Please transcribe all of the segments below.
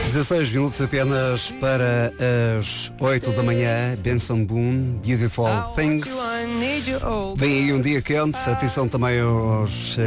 16 minutos apenas para as 8 da manhã. Benson Boone, Beautiful Things. Vem aí um dia quente. Atenção também aos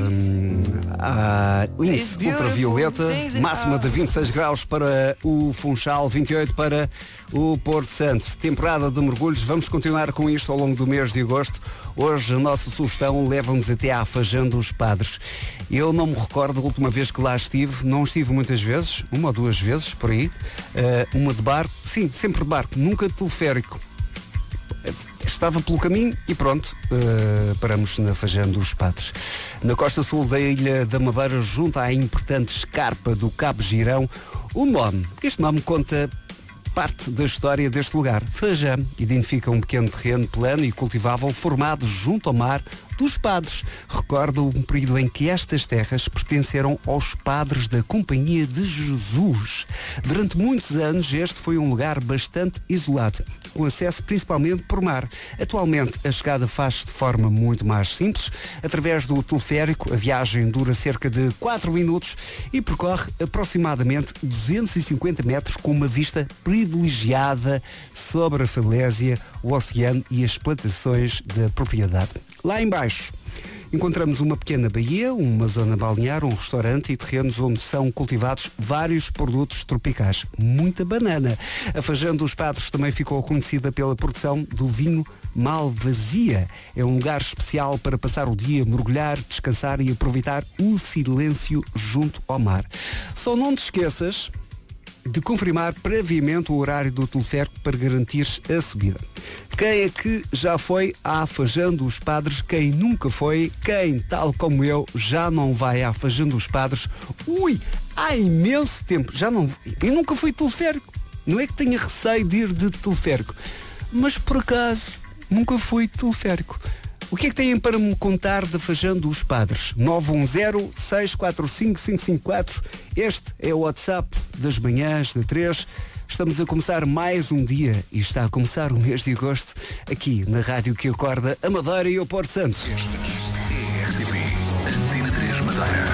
índice ultravioleta. Máxima de 26 graus para o Funchal, 28 para o Porto Santo. Temporada de mergulhos. Vamos continuar com isto ao longo do mês de agosto. Hoje a nossa sugestão leva-nos até à Fajã dos Padres. Eu não me recordo da última vez que lá estive. Não estive muitas vezes, uma ou duas vezes por aí. Uma de barco, sim, sempre de barco, nunca de teleférico. Estava pelo caminho e pronto, paramos na Fajã dos Padres. Na costa sul da Ilha da Madeira, junto à importante escarpa do Cabo Girão, este nome conta parte da história deste lugar. Fajã identifica um pequeno terreno plano e cultivável formado junto ao mar dos padres. Recorda um período em que estas terras pertenceram aos padres da Companhia de Jesus. Durante muitos anos este foi um lugar bastante isolado, com acesso principalmente por mar. Atualmente a chegada faz-se de forma muito mais simples. Através do teleférico, a viagem dura cerca de 4 minutos e percorre aproximadamente 250 metros com uma vista privilegiada sobre a falésia, o oceano e as plantações da propriedade. Lá embaixo encontramos uma pequena baía, uma zona balnear, um restaurante e terrenos onde são cultivados vários produtos tropicais. Muita banana. A Fajã dos Padres também ficou conhecida pela produção do vinho Malvasia. É um lugar especial para passar o dia, mergulhar, descansar e aproveitar o silêncio junto ao mar. Só não te esqueças de confirmar previamente o horário do teleférico para garantir a subida. Quem é que já foi à Fajã dos Padres? Quem nunca foi? Quem, tal como eu, já não vai à Fajã dos Padres? Há imenso tempo. Eu nunca fui teleférico. Não é que tenha receio de ir de teleférico, mas por acaso nunca fui teleférico. O que é que têm para me contar da Fajã dos Padres? 910-645-554. Este é o WhatsApp das manhãs da 3. Estamos a começar mais um dia e está a começar o mês de agosto aqui na rádio que acorda a Madeira e o Porto Santo. Esta é a RTP Antena 3 Madeira.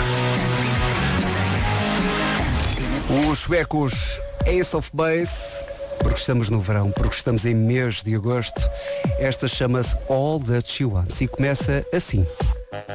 Os suecos Ace of Base, porque estamos no verão, porque estamos em mês de agosto. Esta chama-se All That She Wants e começa assim.